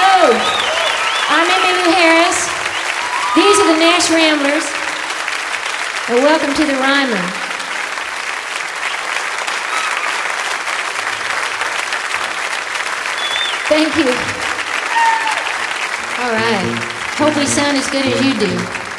Hello, I'm Emmylou Harris. These are the Nash Ramblers. And welcome to the Ryman. Thank you. All right. Hope we sound as good as you do.